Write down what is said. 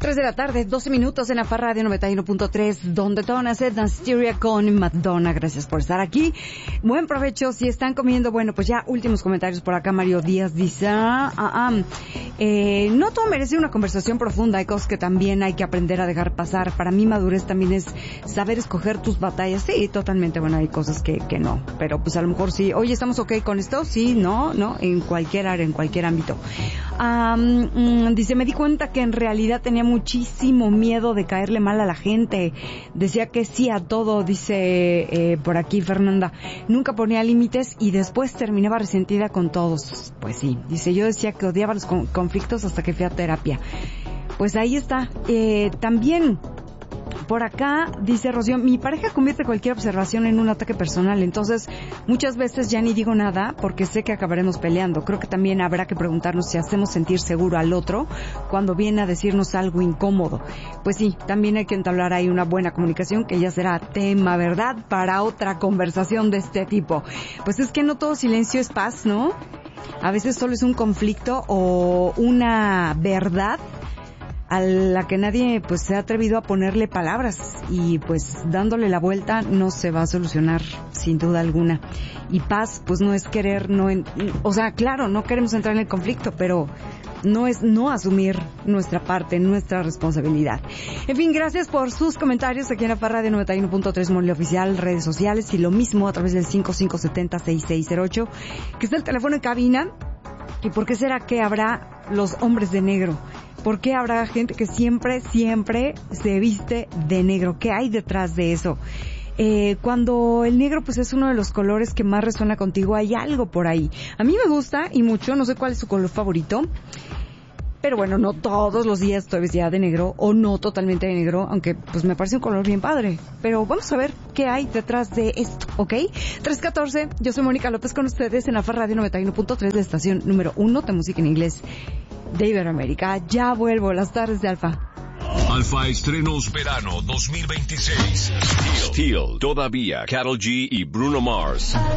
3 de la tarde, 12 minutos en la Radio 91.3, donde todo nace Dansteria con Madonna. Gracias por estar aquí. Buen provecho. Si están comiendo, bueno, pues ya últimos comentarios por acá. Mario Díaz dice, no todo merece una conversación profunda. Hay cosas que también hay que aprender a dejar pasar. Para mí madurez también es saber escoger tus batallas. Sí, totalmente. Bueno, hay cosas que no. Pero pues a lo mejor sí. Oye, ¿estamos ok con esto? Sí, no, en cualquier área, en cualquier ámbito. Dice, me di cuenta que en realidad tenía muchísimo miedo de caerle mal a la gente. Decía que sí a todo, dice por aquí Fernanda. Nunca ponía límites y después terminaba resentida con todos. Pues sí, dice, yo decía que odiaba los conflictos hasta que fui a terapia. Pues ahí está. También por acá dice Rocío, mi pareja convierte cualquier observación en un ataque personal, entonces muchas veces ya ni digo nada porque sé que acabaremos peleando. Creo que también habrá que preguntarnos si hacemos sentir seguro al otro cuando viene a decirnos algo incómodo. Pues sí, también hay que entablar ahí una buena comunicación, que ya será tema, ¿verdad?, para otra conversación de este tipo. Pues es que no todo silencio es paz, ¿no? A veces solo es un conflicto o una verdad a la que nadie pues se ha atrevido a ponerle palabras, y pues dándole la vuelta no se va a solucionar sin duda alguna. Y paz pues no es querer, o sea, claro, no queremos entrar en el conflicto, pero no es no asumir nuestra parte, nuestra responsabilidad. En fin, gracias por sus comentarios aquí en la Parra de 91.3 Mole Oficial, redes sociales, y lo mismo a través del 5570-6608, que es el teléfono en cabina. ¿Y por qué será que habrá los hombres de negro? ¿Por qué habrá gente que siempre se viste de negro? ¿Qué hay detrás de eso? Cuando el negro pues es uno de los colores que más resuena contigo, hay algo por ahí. A mí me gusta y mucho, no sé cuál es su color favorito, pero bueno, no todos los días estoy vestida de negro, o no totalmente de negro, aunque pues me parece un color bien padre. Pero vamos a ver qué hay detrás de esto, ¿ok? 314, yo soy Mónica López con ustedes en la Radio 91.3, la estación número 1 de música en inglés de Iberoamérica. Ya vuelvo, las tardes de Alfa. Alfa Estrenos Verano 2026. Steel, todavía, Karol G y Bruno Mars.